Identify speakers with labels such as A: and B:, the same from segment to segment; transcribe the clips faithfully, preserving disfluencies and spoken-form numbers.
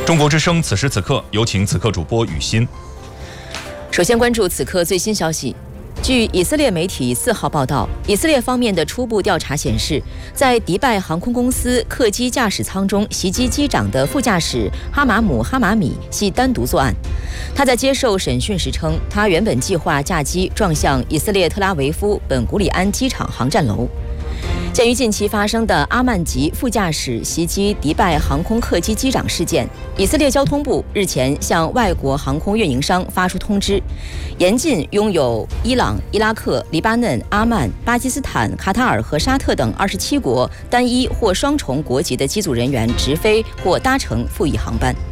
A: 中国之声，此时此刻，有请此刻主播雨欣。
B: 首先关注此刻最新消息。据以色列媒体四号报道，以色列方面的初步调查显示，在迪拜航空公司客机驾驶舱中袭击机长的副驾驶哈马姆·哈马米系单独作案。他在接受审讯时称，他原本计划驾机撞向以色列特拉维夫本古里安机场航站楼。鉴于近期发生的阿曼吉副驾驶袭击迪拜航空客机机长事件，以色列交通部日前向外国航空运营商发出通知，严禁拥有伊朗、伊拉克、黎巴嫩、阿曼、巴基斯坦、卡塔尔和沙特等二十七国单一或双重国籍的机组人员直飞或搭乘复议航班。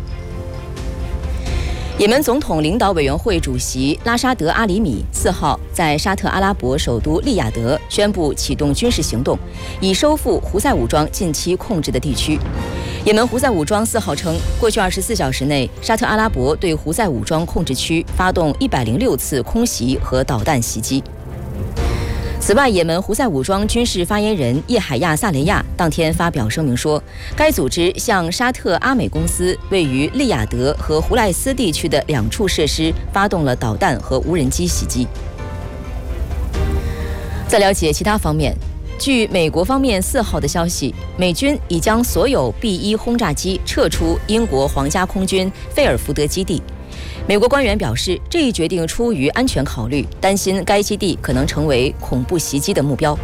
B: 也门总统领导委员会主席拉沙德·阿里米四号在沙特阿拉伯首都利雅得宣布启动军事行动，以收复胡塞武装近期控制的地区。也门胡塞武装四号称，过去二十四小时内，沙特阿拉伯对胡塞武装控制区发动一百零六次空袭和导弹袭击。此外，也门胡塞武装军事发言人叶海亚·萨雷亚当天发表声明说，该组织向沙特阿美公司位于利雅得和胡赖斯地区的两处设施发动了导弹和无人机袭击。在了解其他方面，据美国方面四号的消息，美军已将所有 B 一 轰炸机撤出英国皇家空军菲尔福德基地。美国官员表示，这一决定出于安全考虑，担心该基地可能成为恐怖袭击的目标。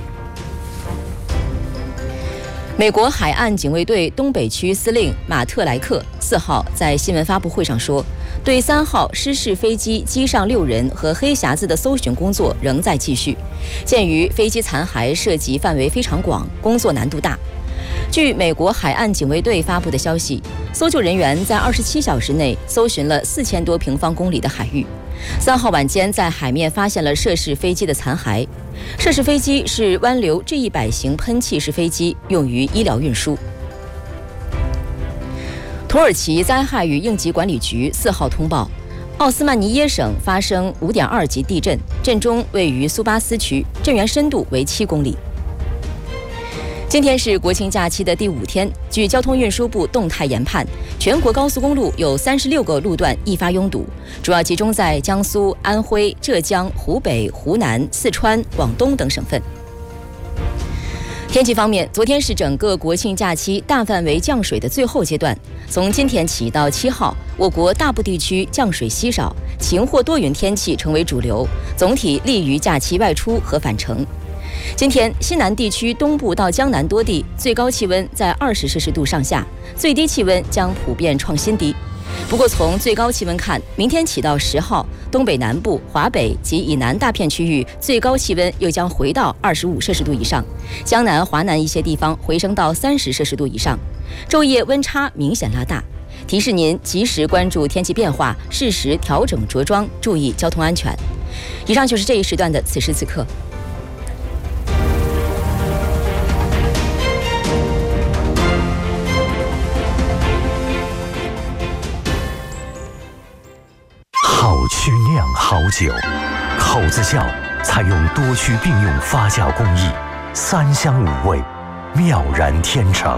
B: 美国海岸警卫队东北区司令马特莱克四号在新闻发布会上说，对三号失事飞机机上六人和黑匣子的搜寻工作仍在继续。鉴于飞机残骸涉及范围非常广，工作难度大。据美国海岸警卫队发布的消息，搜救人员在二十七小时内搜寻了四千多平方公里的海域。三号晚间在海面发现了涉事飞机的残骸。涉事飞机是湾流 G 一百 型喷气式飞机，用于医疗运输。土耳其灾害与应急管理局四号通报，奥斯曼尼耶省发生 五点二 级地震，震中位于苏巴斯区，震源深度为七公里。今天是国庆假期的第五天，据交通运输部动态研判，全国高速公路有三十六个路段易发拥堵，主要集中在江苏、安徽、浙江、湖北、湖南、四川、广东等省份。天气方面，昨天是整个国庆假期大范围降水的最后阶段，从今天起到七号，我国大部地区降水稀少，晴或多云天气成为主流，总体利于假期外出和返程。今天，西南地区东部到江南多地最高气温在二十摄氏度上下，最低气温将普遍创新低。不过，从最高气温看，明天起到十号，东北南部、华北及以南大片区域最高气温又将回到二十五摄氏度以上，江南、华南一些地方回升到三十摄氏度以上，昼夜温差明显拉大。提示您及时关注天气变化，适时调整着装，注意交通安全。以上就是这一时段的此时此刻。
C: 好曲酿好酒，口子窖采用多区并用发酵工艺，三香五味，妙然天成。